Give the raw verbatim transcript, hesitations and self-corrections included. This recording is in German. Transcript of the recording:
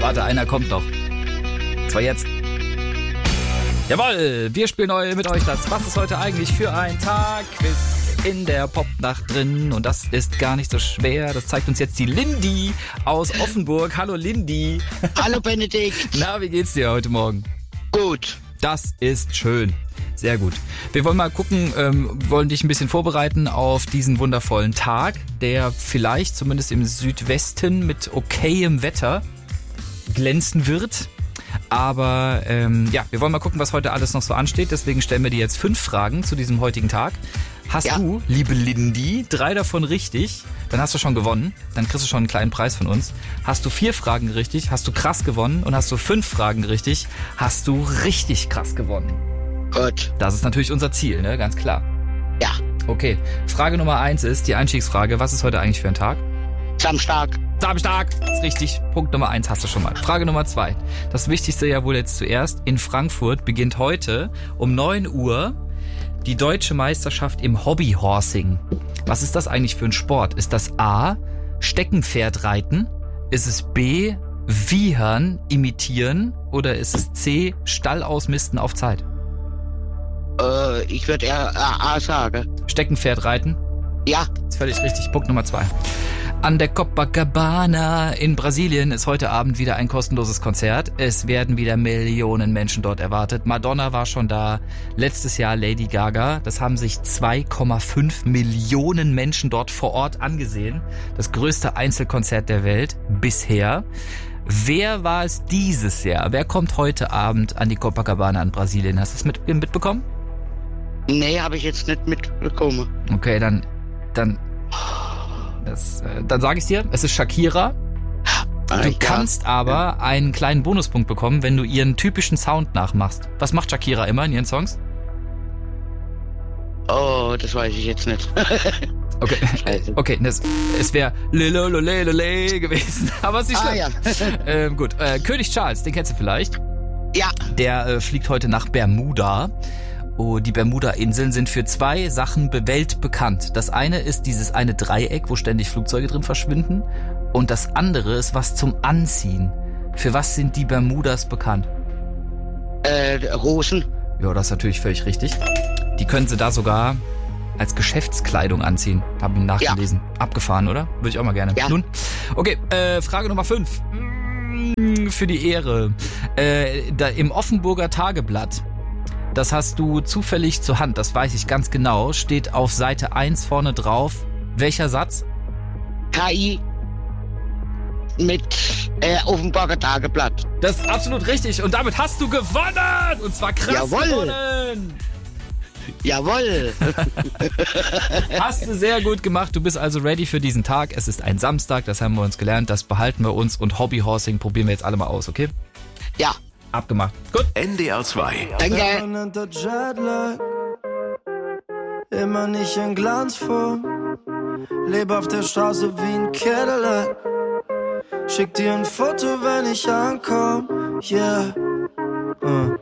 Warte, einer kommt noch. Zwar jetzt. Jawohl, wir spielen neu mit euch das Was ist heute eigentlich für ein Tag? Quiz in der Popnacht drin und das ist gar nicht so schwer. Das zeigt uns jetzt die Lindy aus Offenburg. Hallo Lindy. Hallo Benedikt. Na, wie geht's dir heute Morgen? Gut. Das ist schön. Sehr gut. Wir wollen mal gucken, ähm, wollen dich ein bisschen vorbereiten auf diesen wundervollen Tag, der vielleicht zumindest im Südwesten mit okayem Wetter glänzen wird. Aber ähm, ja, wir wollen mal gucken, was heute alles noch so ansteht. Deswegen stellen wir dir jetzt fünf Fragen zu diesem heutigen Tag. Hast Ja. du, liebe Lindy, drei davon richtig, dann hast du schon gewonnen. Dann kriegst du schon einen kleinen Preis von uns. Hast du vier Fragen richtig, hast du krass gewonnen. Und hast du fünf Fragen richtig, hast du richtig krass gewonnen. Gut. Das ist natürlich unser Ziel, ne? Ganz klar. Ja. Okay, Frage Nummer eins ist die Einstiegsfrage. Was ist heute eigentlich für ein Tag? Samstag. Samstag, ist richtig. Punkt Nummer eins hast du schon mal. Frage Nummer zwei. Das Wichtigste ja wohl jetzt zuerst. In Frankfurt beginnt heute um neun Uhr die deutsche Meisterschaft im Hobbyhorsing. Was ist das eigentlich für ein Sport? Ist das A, Steckenpferdreiten? Ist es B, Wiehern imitieren? Oder ist es C, Stall ausmisten auf Zeit? Äh, ich würde eher A, A sagen. Steckenpferdreiten? Ja. Ist völlig richtig. Punkt Nummer zwei. An der Copacabana in Brasilien ist heute Abend wieder ein kostenloses Konzert. Es werden wieder Millionen Menschen dort erwartet. Madonna war schon da. Letztes Jahr Lady Gaga. Das haben sich zwei Komma fünf Millionen Menschen dort vor Ort angesehen. Das größte Einzelkonzert der Welt bisher. Wer war es dieses Jahr? Wer kommt heute Abend an die Copacabana in Brasilien? Hast du es mit, mitbekommen? Nee, habe ich jetzt nicht mitbekommen. Okay, dann... dann Das, äh, dann sage ich dir, es ist Shakira. Ah, Du ja. kannst aber einen kleinen Bonuspunkt bekommen, wenn du ihren typischen Sound nachmachst. Was macht Shakira immer in ihren Songs? Oh, das weiß ich jetzt nicht. Okay, Scheiße. okay, das, es wäre Lelololelele gewesen, aber es ist nicht Ah, schlimm. ja. ähm, gut, äh, König Charles, den kennst du vielleicht. Ja. Der äh, fliegt heute nach Bermuda. Oh, die Bermuda-Inseln sind für zwei Sachen weltbekannt. Das eine ist dieses eine Dreieck, wo ständig Flugzeuge drin verschwinden. Und das andere ist was zum Anziehen. Für was sind die Bermudas bekannt? Äh, Hosen. Ja, das ist natürlich völlig richtig. Die können sie da sogar als Geschäftskleidung anziehen. Hab ich nachgelesen. Abgefahren, oder? Würde ich auch mal gerne. Ja. Nun, okay, äh, Frage Nummer fünf. Mm, Für die Ehre. Äh, da im Offenburger Tageblatt, das hast du zufällig zur Hand, das weiß ich ganz genau, steht auf Seite eins vorne drauf. Welcher Satz? K I mit äh, Offenburger Tageblatt. Das ist absolut richtig und damit hast du gewonnen! Und zwar krass Jawohl. gewonnen! Jawohl. Hast du sehr gut gemacht. Du bist also ready für diesen Tag. Es ist ein Samstag, das haben wir uns gelernt. Das behalten wir uns und Hobbyhorsing probieren wir jetzt alle mal aus, okay? Ja. Abgemacht. Gut. N D R zwei. Danke. Permanenter Jetlag, immer nicht in Glanzform. Lebe auf der Straße wie ein Cadillac. Schick dir ein Foto, wenn ich ankomm, yeah. Uh.